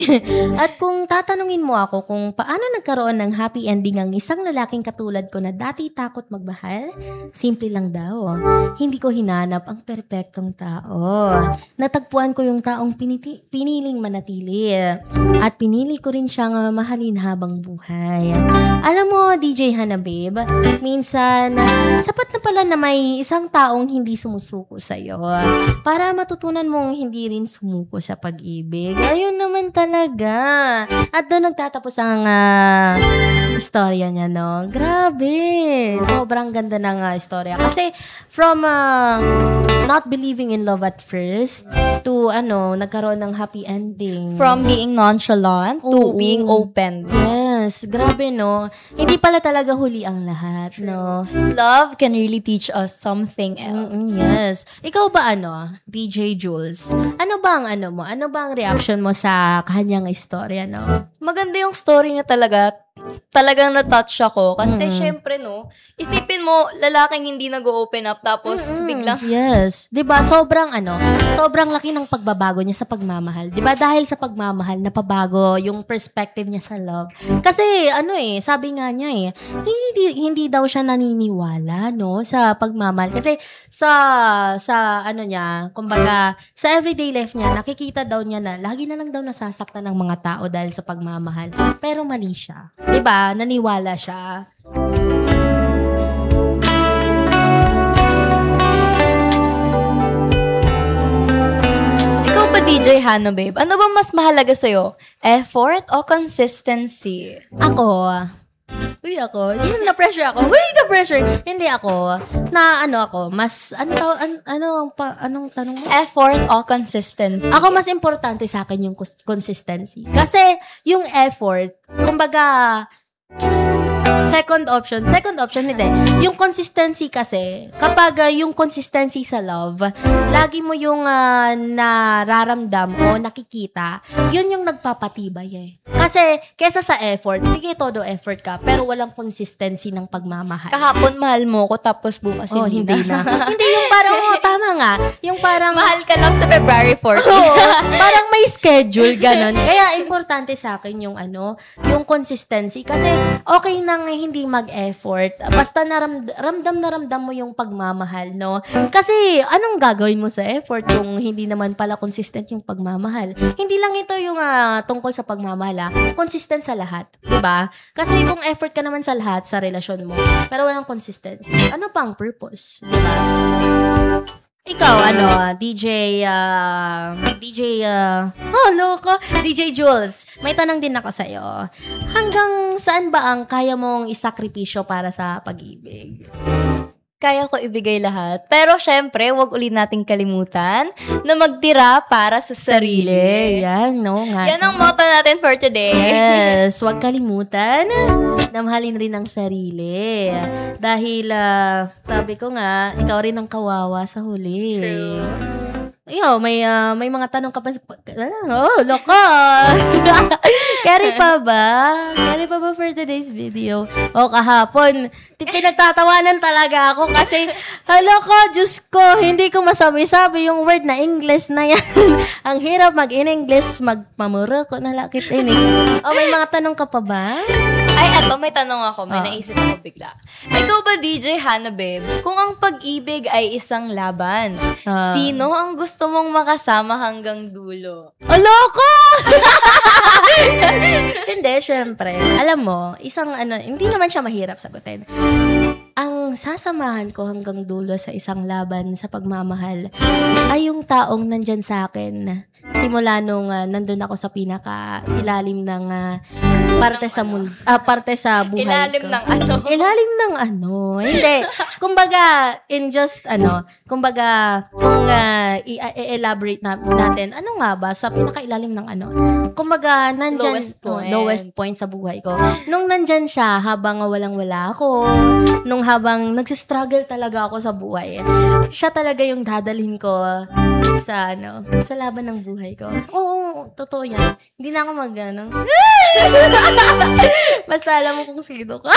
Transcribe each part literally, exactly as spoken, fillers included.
At kung tatanungin mo ako kung paano nagkaroon ng happy ending ang isang lalaking katulad ko na dati takot magmahal, simple lang daw. Hindi ko hinanap ang perpektong tao. Natagpuan ko yung taong piniti- piniling manatili. At pinili ko rin siyang mahalin habang buhay. Alam mo, D J Hana Babe, minsan, sapat na pala na may isang taong hindi sumusuko sa'yo. Para matutunan mong hindi rin sumuko sa pag-ibig. Ayun naman talaga. Talaga. At doon nagtatapos ang uh, istorya niya, no? Grabe. Sobrang ganda ng uh, istorya. Kasi from uh, not believing in love at first to, ano, nagkaroon ng happy ending. From being nonchalant to Oo. being open. Yes. Grabe, no? Hindi pala talaga huli ang lahat, no? Love can really teach us something else. Mm-mm, yes. Ikaw ba, ano, D J Jules? Ano ba ang, ano mo? Ano ba ang reaction mo sa kanyang istorya, no? Maganda yung story niya talaga. Talagang na-touch ako. Kasi, mm-hmm. syempre, no, isipin mo, lalaking hindi nag-open up, tapos mm-hmm. biglang... Yes. Diba, sobrang, ano, sobrang laki ng pagbabago niya sa pagmamahal. Diba, dahil sa pagmamahal, napabago yung perspective niya sa love. Kasi, ano eh, sabi nga niya eh, hindi, hindi daw siya naniniwala, no, sa pagmamahal. Kasi, sa, sa, ano niya, kumbaga, sa everyday life niya, nakikita daw niya na, lagi na lang daw nasasaktan ng mga tao dahil sa pagmamahal. Pero mali siya. Diba? Naniwala siya. Ikaw ba, D J Hana Babe? Ano ba mas mahalaga sa'yo? Effort o consistency? Ako, uy ako, hindi na-pressure ako. Uy, na-pressure. Hindi ako. Na ano ako, mas, ano, an, ano, pa, anong tanong mo? Effort o consistency? Ako, mas importante sa akin yung consistency. Kasi, yung effort, kumbaga, second option, second option, hindi. Yung consistency kasi, kapag uh, yung consistency sa love, lagi mo yung uh, nararamdam o nakikita, yun yung nagpapatibay eh. Kasi, kesa sa effort, sige, todo effort ka, pero walang consistency ng pagmamahal. Kahapon, mahal mo ko, tapos bukas oh, hindi, hindi na. na. Hindi yung parang, oh, tama nga, yung parang... Mahal ka lang sa February fourteenth. Oo, parang may schedule, ganon. Kaya, importante sa akin yung ano, yung consistency. Kasi, okay nang hindi mag-effort. Basta naram, ramdam na ramdam mo yung pagmamahal, no? Kasi, anong gagawin mo sa effort kung hindi naman pala consistent yung pagmamahal? Hindi lang ito yung uh, tungkol sa pagmamahal, ha? Consistent sa lahat. Diba? Kasi kung effort ka naman sa lahat, sa relasyon mo, pero walang consistency, ano pa ang purpose? Diba? Ikaw, ano, D J, uh, D J, uh, oh, loko, D J Jules, may tanong din ako sa'yo. Hanggang saan ba ang kaya mong isakripisyo para sa pag-ibig? Kaya ko ibigay lahat. Pero syempre, wag ulit nating kalimutan na magtira para sa sarili. sarili. Yan, no? Nga. Yan ang motto natin for today. Yes, wag kalimutan na mahalin rin ang sarili. Dahil, uh, sabi ko nga, ikaw rin ang kawawa sa huli. True. Iyo, may uh, may mga tanong ka pa. Oh, loko. Carry pa ba? Carry pa ba for today's video? O, kahapon, pinagtatawanan talaga ako kasi, hala ko, Diyos ko, hindi ko masabi-sabi yung word na English na yan. Ang hirap mag-in-English, magpamura ko na lakit ini. O, may mga tanong ka pa ba? Ay, eto, may tanong ako. May oh. naisip ako bigla. Ikaw ba, D J Hana Babe, kung ang pag-ibig ay isang laban, uh, sino ang gusto mong makasama hanggang dulo? Aloko! Hindi, syempre. Alam mo, isang ano, hindi naman siya mahirap sagutin. Ang sasamahan ko hanggang dulo sa isang laban sa pagmamahal ay yung taong nandyan sa akin simula nung uh, nandun ako sa pinaka ilalim ng uh, parte sa mundo, ah, parte sa buhay ilalim ko. ng ano? Ilalim ng ano? Hindi. Kumbaga, in just ano, kumbaga, kung uh, i-elaborate na, natin, ano nga ba sa pinaka-ilalim ng ano? Kumbaga, nandyan, lowest point. Oh, lowest point sa buhay ko. Nung nandyan siya, habang walang-wala ako, nung habang nagsistruggle talaga ako sa buhay, siya talaga yung dadalhin ko sa ano, sa laban ng buhay ko. Oo, totoo yan. Hindi na ako mag, ano. Basta alam mo kung sino ka.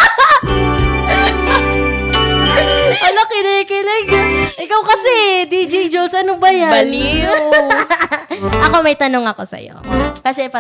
Ano, kinikilig. Ikaw kasi, D J Jules, ano ba yan? Baliw. Ako, may tanong ako sa'yo. Kasi